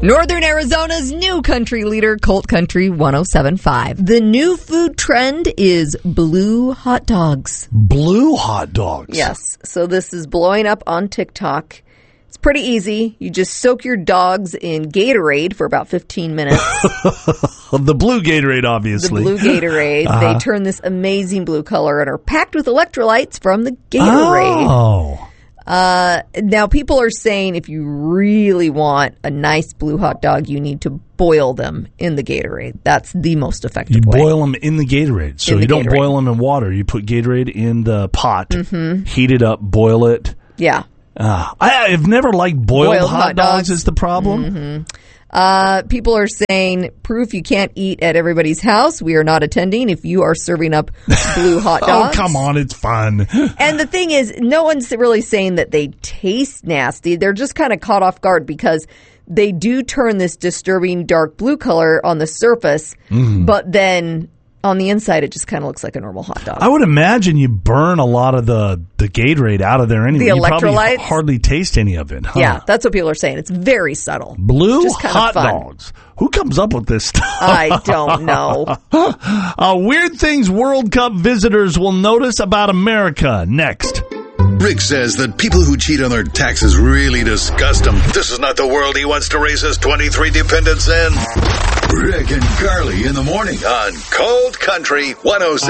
Northern Arizona's new country leader, Colt Country 107.5. The new food trend is blue hot dogs. Blue hot dogs? Yes. So this is blowing up on TikTok. It's pretty easy. You just soak your dogs in Gatorade for about 15 minutes. The blue Gatorade, obviously. The blue Gatorade. They turn this amazing blue color and are packed with electrolytes from the Gatorade. Oh. Now, people are saying if you really want a nice blue hot dog, you need to boil them in the Gatorade. That's the most effective way. You boil them in the Gatorade. So you don't boil them in water. You put Gatorade in the pot, heat it up, boil it. Yeah. I've never liked boiled hot dogs is the problem. People are saying, proof you can't eat at everybody's house. We are not attending if you are serving up blue hot dogs. Oh, come on. It's fun. And the thing is, no one's really saying that they taste nasty. They're just kind of caught off guard because they do turn this disturbing dark blue color on the surface, but then on the inside, it just kind of looks like a normal hot dog. I would imagine you burn a lot of the Gatorade out of there anyway. The you electrolytes? probably hardly taste any of it. Huh? Yeah, that's what people are saying. It's very subtle. Blue just kind hot of fun. dogs. Who comes up with this stuff? I don't know. Weird things World Cup visitors will notice about America. Next. Rick says that people who cheat on their taxes really disgust him. This is not the world he wants to raise his 23 dependents in. Rick and Carly in the morning on Cold Country 107.5.